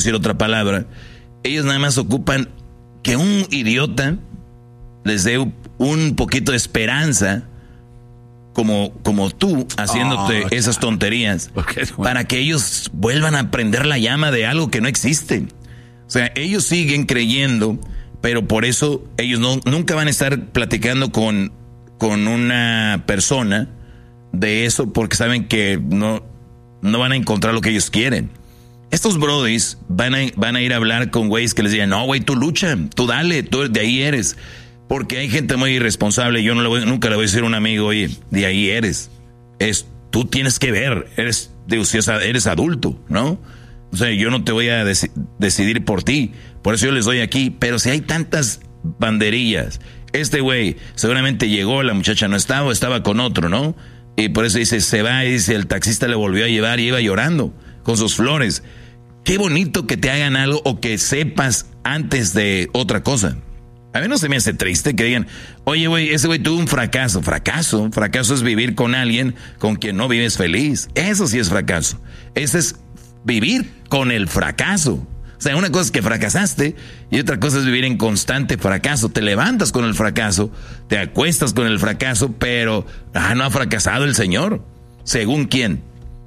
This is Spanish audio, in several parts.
decir otra palabra, ellos nada más ocupan que un idiota les dé un poquito de esperanza, como tú, haciéndote esas tonterías, para que ellos vuelvan a prender la llama de algo que no existe. O sea, ellos siguen creyendo, pero por eso ellos nunca van a estar platicando con una persona de eso, porque saben que no van a encontrar lo que ellos quieren. Estos brodis van a ir a hablar con güeyes que les digan, no, güey, tú lucha, tú dale, tú de ahí eres. Porque hay gente muy irresponsable, yo nunca le voy a decir a un amigo, oye, de ahí eres. Tú tienes que ver, eres adulto, ¿no? O sea, yo no te voy a decidir por ti, por eso yo les doy aquí. Pero si hay tantas banderillas, este güey seguramente llegó, la muchacha no estaba, o estaba con otro, ¿no? Y por eso dice, se va, y dice, el taxista le volvió a llevar y iba llorando con sus flores. Qué bonito que te hagan algo o que sepas antes de otra cosa. A mí no se me hace triste que digan, oye, güey, ese güey tuvo un fracaso. Fracaso es vivir con alguien con quien no vives feliz. Eso sí es fracaso. Ese es vivir con el fracaso. O sea, una cosa es que fracasaste y otra cosa es vivir en constante fracaso. Te levantas con el fracaso, te acuestas con el fracaso, pero no ha fracasado el señor. ¿Según quién?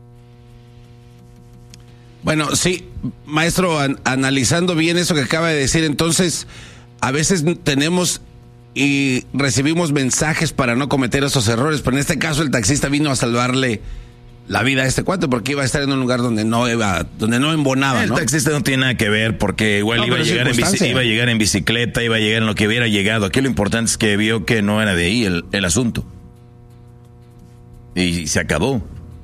Bueno, sí, maestro, analizando bien eso que acaba de decir, entonces, a veces tenemos y recibimos mensajes para no cometer esos errores, pero en este caso el taxista vino a salvarle la vida a este cuate porque iba a estar en un lugar donde no embonaba, ¿no? El taxista no tiene nada que ver porque igual iba a llegar en bicicleta, iba a llegar en lo que hubiera llegado. Aquí lo importante es que vio que no era de ahí el asunto. Y se acabó.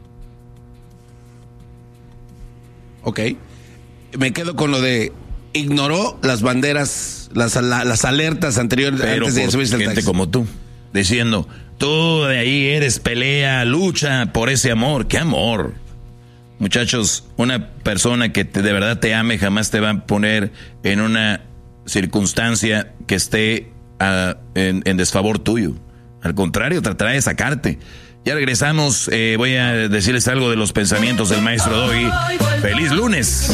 Ok. Me quedo con lo de ignoró las banderas, las alertas anteriores, pero antes de subirse al taxi. Gente como tú, diciendo, tú de ahí eres, pelea, lucha por ese amor. ¿Qué amor? Muchachos, una persona que de verdad te ame jamás te va a poner en una circunstancia que esté en desfavor tuyo. Al contrario, tratará de sacarte. Ya regresamos, voy a decirles algo de los pensamientos del maestro Doggy. ¡Feliz lunes!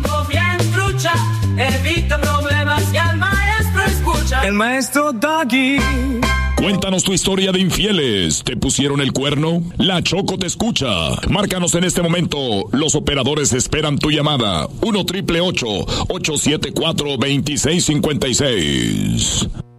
Evita problemas y al maestro escucha. El maestro Doggy. Cuéntanos tu historia de infieles. ¿Te pusieron el cuerno? La Choco te escucha. Márcanos en este momento. Los operadores esperan tu llamada. 1-888-874-2656.